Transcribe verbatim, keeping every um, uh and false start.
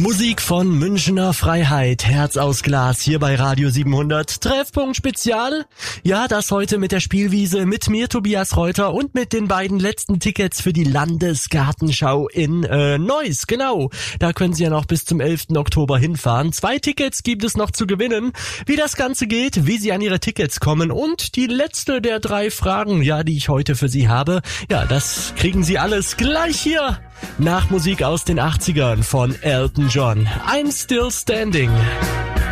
Musik von Münchener Freiheit, Herz aus Glas, hier bei Radio siebenhundert, Treffpunkt Spezial. Ja, das heute mit der Spielwiese, mit mir Tobias Reuter und mit den beiden letzten Tickets für die Landesgartenschau in äh, Neuss, genau. Da können Sie ja noch bis zum elften Oktober hinfahren. Zwei Tickets gibt es noch zu gewinnen. Wie das Ganze geht, wie Sie an Ihre Tickets kommen und die letzte der drei Fragen, ja, die ich heute für Sie habe, ja, das kriegen Sie alles gleich hier. Nach Musik aus den achtzigern von Elton John. I'm Still Standing.